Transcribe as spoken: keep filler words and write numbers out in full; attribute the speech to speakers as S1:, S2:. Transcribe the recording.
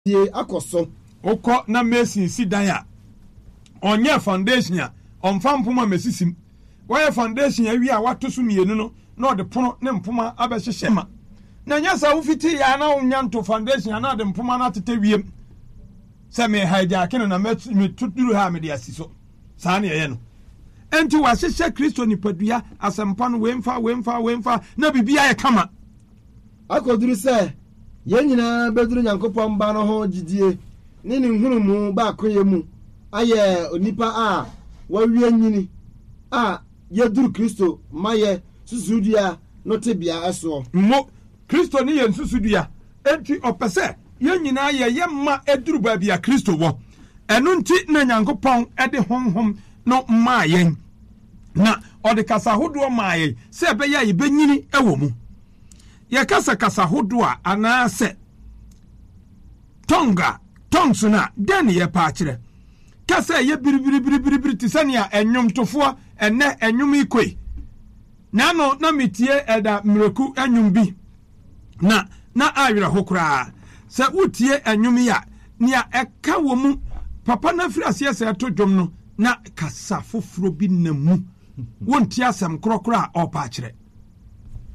S1: ye akoso
S2: okọ na Mason si dan a onye foundation a onfa mpoma mesisim why foundation awi a wato so mienu no na ode pono ne mpoma abehyehyɛ ma na nya sa wo fiti ya na wonya nto foundation na ode mpoma na tete wiem sɛ me hijack no na me tuturu ha me de asiso saa ne ye no enti wa hyehyɛ Kristo nipadua asempa no wemfa wemfa wemfa na bibia ye kama
S1: akoduru sɛ ye nyina beduru Nyankopɔn ba no ho gidie ne ne hunumu ba akoye mu aye onipa a wawie nyini a yeduru Kristo maye susudua no tebia aso
S2: mo Kristo ni ye susudua enti opese ye nyina ye yemma eduru ba bia Kristo wo eno nti na Nyankopɔn ede honhom no ma yen na ode kasa hodo ma yen se be ya ye benyini ewo mu ye kasa kasa hodo a ana se tonga tongs na den ye pa kire kasa ye biribiribiribiri tisania enwom tofo enne enwom ikoi na no na mitie eda mreku enwom bi na na awira hokura se utie enwom ya nia eka wo mu papa na firi ase ese to dwom no na kasa foforo bi na mu wonti asem krokro a opa kire